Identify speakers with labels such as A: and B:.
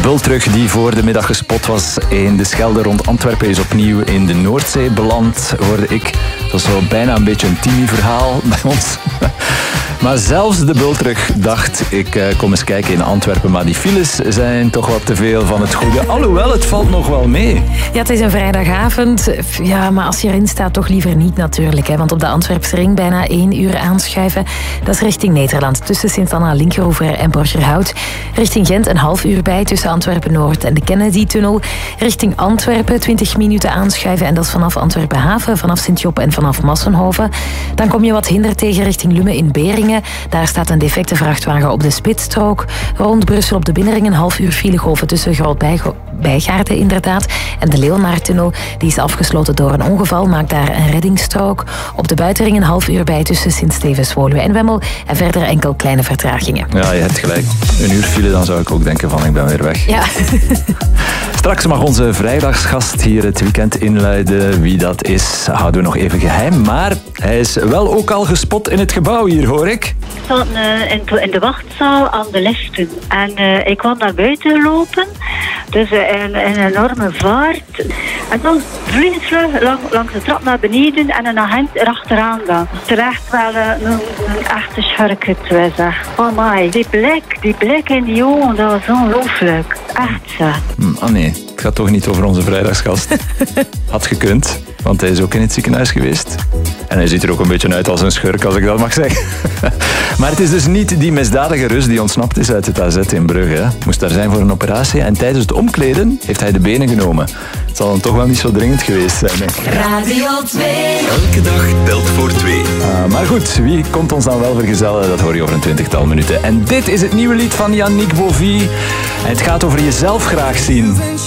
A: bultrug die voor de middag gespot was in de Schelde rond Antwerpen is opnieuw in de Noordzee beland, hoorde ik. Dat is zo bijna een beetje een Tini-verhaal bij ons. Maar zelfs de bultrug dacht, ik kom eens kijken in Antwerpen, maar die files zijn toch wat te veel van het goede. Alhoewel, het valt nog wel mee.
B: Ja, het is een vrijdagavond. Ja, maar als je erin staat, toch liever niet natuurlijk. Hè? Want op de Antwerpse ring bijna 1 uur aanschuiven. Dat is richting Nederland, tussen Sint-Anna, Linkeroever en Borgerhout. Richting Gent een half uur bij, tussen Antwerpen-Noord en de Kennedy-tunnel. Richting Antwerpen 20 minuten aanschuiven. En dat is vanaf Antwerpen-Haven, vanaf Sint-Job en vanaf Massenhoven. Dan kom je wat hinder tegen richting Lummen in Beringen. Daar staat een defecte vrachtwagen op de spitsstrook. Rond Brussel op de Binnenring een half uur filegoven tussen Groot-Bijgaarden inderdaad. En de Leeuwnaartunnel die is afgesloten door een ongeval, maakt daar een reddingsstrook. Op de buitenring een half uur bij tussen Sint-Stevens, Woluwe en Wemmel. En verder enkel kleine vertragingen.
A: Ja, je hebt gelijk. Een uur file, dan zou ik ook denken van ik ben weer weg.
B: Ja.
A: Straks mag onze vrijdagsgast hier het weekend inluiden. Wie dat is, houden we nog even geheim. Maar hij is wel ook al gespot in het gebouw hier, hoor ik.
C: Ik zat in de wachtzaal aan de liften. En ik kwam naar buiten lopen. Dus een enorme vaart. En dan vliegensvlug langs de trap naar beneden en een agent erachteraan dan. Terecht wel een echte schurk het was. Oh my, die blik in die ogen, dat was ongelooflijk. Echt zo.
A: Oh nee, het gaat toch niet over onze vrijdagsgast. Had gekund, want hij is ook in het ziekenhuis geweest. En hij ziet er ook een beetje uit als een schurk, als ik dat mag zeggen. Maar het is dus niet die misdadige Rus die ontsnapt is uit het AZ in Brugge. Hè. Moest daar zijn voor een operatie en tijdens het omkleden heeft hij de benen genomen. Het zal dan toch wel niet zo dringend geweest zijn, denk ik.
D: Radio 2.
E: Elke dag telt voor 2.
A: Maar goed, wie komt ons dan wel vergezellen? Dat hoor je over een 20-tal minuten. En dit is het nieuwe lied van Yannick Bovie. En het gaat over jezelf graag zien.